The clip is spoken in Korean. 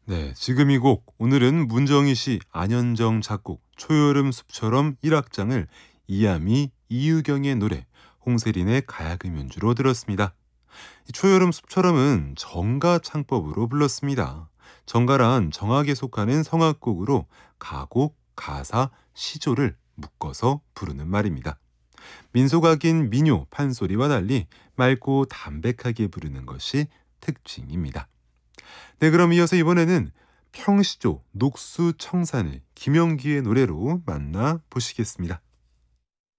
네, 지금 이 곡 오늘은 문정희 씨, 안현정 작곡 초여름 숲처럼 1악장을 이하미, 이유경의 노래, 홍세린의 가야금 연주로 들었습니다. 이 초여름 숲처럼은 정가 창법으로 불렀습니다. 정가란 정악에 속하는 성악곡으로 가곡, 가사, 시조를 묶어서 부르는 말입니다. 민속악인 민요, 판소리와 달리 맑고 담백하게 부르는 것이 특징입니다. 네, 그럼 이어서 이번에는 평시조, 녹수 청산을 김영기의 노래로 만나 보시겠습니다.